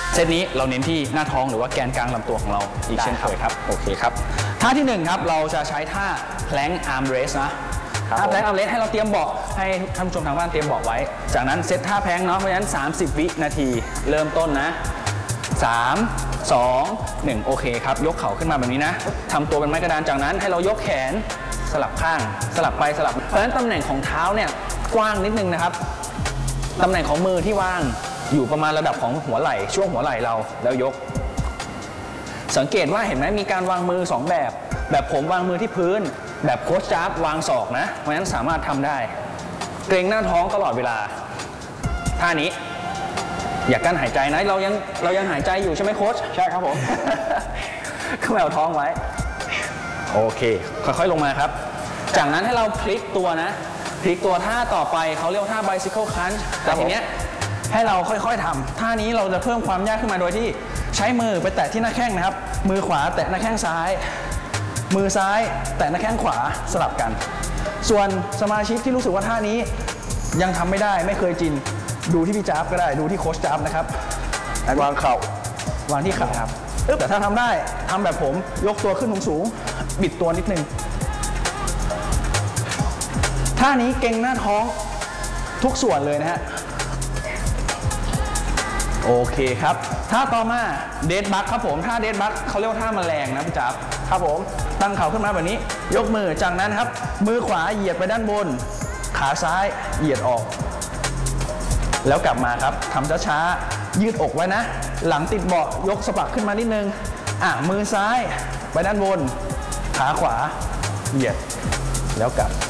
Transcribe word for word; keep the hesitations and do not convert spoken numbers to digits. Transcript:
เซตนี้เราเน้นที่หน้าท้องหรือว่าแกนกลางลำตัวของเราอีกเช่นเคยครับโอเคครับท่าที่หนึ่งครับเราจะใช้ท่า plank arm raise นะท่า plank arm raise ให้เราเตรียมเบาะให้ท่านผู้ชมทางบ้านเตรียมเบาะไว้จากนั้นเซตท่าแพลงเนาะเพราะฉะนั้นสามสิบวินาทีเริ่มต้นนะสาม สอง หนึ่งโอเคครับยกเข่าขึ้นมาแบบนี้นะทำตัวเป็นไม้กระดานจากนั้นให้เรายกแขนสลับข้างสลับไปสลับเพราะฉะนั้นตำแหน่งของเท้าเนี่ยกว้างนิดนึงนะครับตำแหน่งของมือที่วางอยู่ประมาณระดับของหัวไหล่ช่วงหัวไหล่เราแล้วยกสังเกตว่าเห็นไหมมีการวางมือสองแบบแบบผมวางมือที่พื้นแบบโค้ชจ๊าบวางศอกนะเพราะฉะนั้นสามารถทำได้เกรงหน้าท้องตลอดเวลาท่านี้อย่ากั้นหายใจนะเรายังเรายังหายใจอยู่ใช่ไหมโค้ชใช่ครับผม เข้าแมวท้องไว้โอเคค่อยๆลงมาครับจากนั้นให้เราพลิกตัวนะพลิกตัวท่าต่อไปเขาเรียกท่า bicycle crunch แต่ทีเนี้ยให้เราค่อยๆทำท่านี้เราจะเพิ่มความยากขึ้นมาโดยที่ใช้มือไปแตะที่หน้าแข้งนะครับมือขวาแตะหน้าแข้งซ้ายมือซ้ายแตะหน้าแข้งขวาสลับกันส่วนสมาชิกที่รู้สึกว่าท่านี้ยังทำไม่ได้ไม่เคยจินดูที่พี่จ๊าบก็ได้ดูที่โค้ชจ๊าบนะครับวางเข่าวางที่ขาครับแต่ถ้าทำได้ทำแบบผมยกตัวขึ้นสูงๆบิดตัวนิดนึงท่านี้เก่งหน้าท้องทุกส่วนเลยนะฮะโอเคครับท่าต่อมาเดดบัคครับผมท่าเดดบัคเขาเรียกว่าท่าแมลงนะพี่จ๊าบครับผมตั้งเข่าขึ้นมาแบบนี้ยกมือจากนั้นครับมือขวาเหยียดไปด้านบนขาซ้ายเหยียดออกแล้วกลับมาครับทำช้าๆยืดอกไว้นะหลังติดเบาะยกสะบักขึ้นมานิดนึงอ่ะมือซ้ายไปด้านบนขาขวาเหยียดแล้วกลับ